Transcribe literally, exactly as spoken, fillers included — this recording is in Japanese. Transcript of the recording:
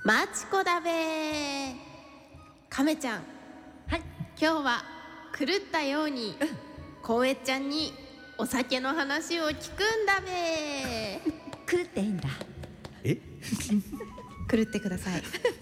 マチコだべ。亀ちゃん、 はい、 今日は狂ったようにこえちゃんにお酒の話を聞くんだべ。 狂っていいんだ。 え狂ってください。